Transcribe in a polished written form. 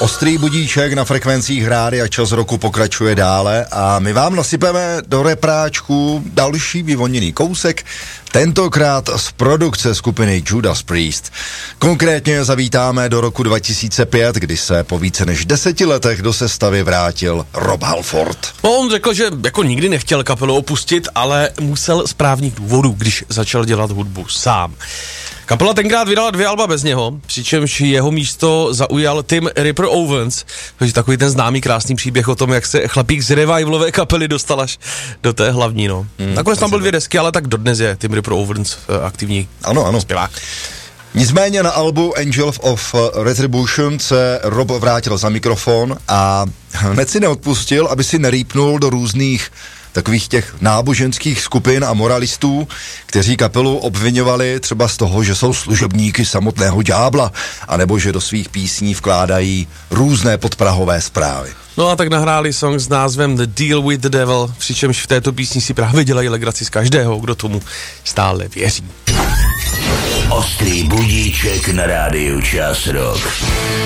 Ostrý budíček na frekvencích Rádia Čas roku pokračuje dále a my vám nasypeme do repráčku další vyvoněný kousek, tentokrát z produkce skupiny Judas Priest. Konkrétně zavítáme do roku 2005, kdy se po více než 10 letech do sestavy vrátil Rob Halford. No, on řekl, že jako nikdy nechtěl kapelu opustit, ale musel z právních důvodů, když začal dělat hudbu sám. Kapela tenkrát vydala 2 alba bez něho, přičemž jeho místo zaujal Tim Ripper Owens, takže takový ten známý krásný příběh o tom, jak se chlapík z revivalové kapely dostal až do té hlavní, no. Nakonec tam byl 2 desky, ale tak dodnes je Tim Ripper Owens aktivní zpěvák. Nicméně na albu Angel of Retribution se Rob vrátil za mikrofon a hned si neodpustil, aby si nerýpnul do různých takových těch náboženských skupin a moralistů, kteří kapelu obviňovali třeba z toho, že jsou služebníky samotného ďábla, anebo že do svých písní vkládají různé podprahové zprávy. No a tak nahráli song s názvem The Deal with the Devil, přičemž v této písni si právě dělají legraci z každého, kdo tomu stále věří. Ostrý budíček na rádiu Čas Rock.